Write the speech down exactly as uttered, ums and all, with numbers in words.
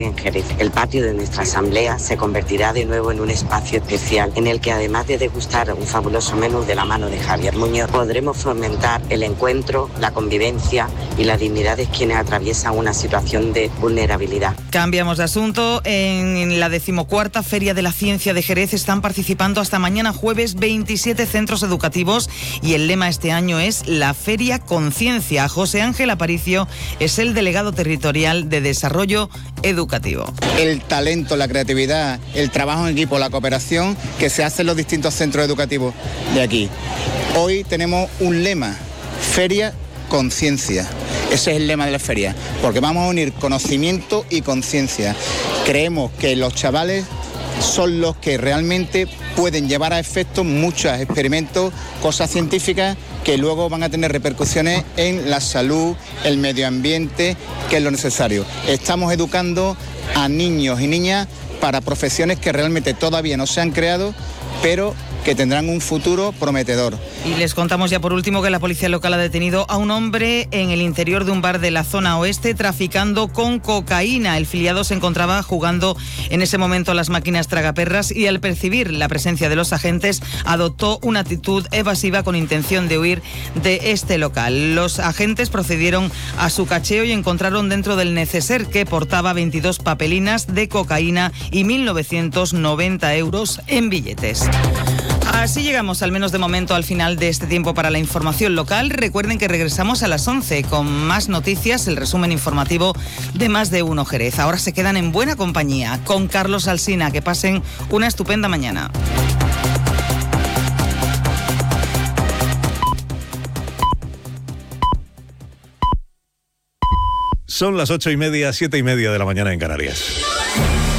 En Jerez, el patio de nuestra asamblea se convertirá de nuevo en un espacio especial en el que, además de degustar un fabuloso menú de la mano de Javier Muñoz, podremos fomentar el encuentro, la convivencia y la dignidad de quienes atraviesan una situación de vulnerabilidad. Cambiamos de asunto. En la decimocuarta Feria de la Ciencia de Jerez están participando hasta mañana jueves veintisiete centros educativos y el lema este año es la Feria Conciencia. José Ángel Aparicio es el delegado territorial de Desarrollo Educativo. El talento, la creatividad, el trabajo en equipo, la cooperación que se hace en los distintos centros educativos de aquí. Hoy tenemos un lema, Feria Conciencia. Ese es el lema de la feria, porque vamos a unir conocimiento y conciencia. Creemos que los chavales son los que realmente pueden llevar a efecto muchos experimentos, cosas científicas que luego van a tener repercusiones en la salud, el medio ambiente, que es lo necesario. Estamos educando a niños y niñas para profesiones que realmente todavía no se han creado, pero que tendrán un futuro prometedor. Y les contamos ya por último que la policía local ha detenido a un hombre en el interior de un bar de la zona oeste traficando con cocaína. El filiado se encontraba jugando en ese momento a las máquinas tragaperras y al percibir la presencia de los agentes adoptó una actitud evasiva con intención de huir de este local. Los agentes procedieron a su cacheo y encontraron dentro del neceser que portaba veintidós papelinas de cocaína y mil novecientos noventa euros en billetes. Así llegamos, al menos de momento, al final de este tiempo para la información local. Recuerden que regresamos a las once con más noticias, el resumen informativo de Más de Uno Jerez. Ahora se quedan en buena compañía con Carlos Alsina. Que pasen una estupenda mañana. Son las ocho y media, siete y media de la mañana en Canarias.